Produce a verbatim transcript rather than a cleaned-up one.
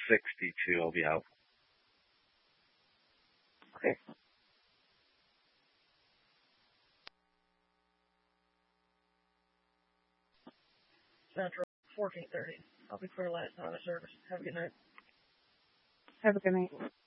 sixty-two will be out. Okay. Central, fourteen thirty. I'll be clear last time of service. Have a good night. Have a good night.